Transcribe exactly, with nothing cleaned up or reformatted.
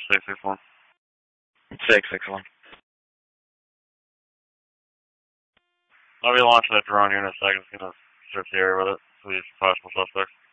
six six one. six six one. I'll be launching that drone here in a second. It's going to search the area with it. Please, possible suspects.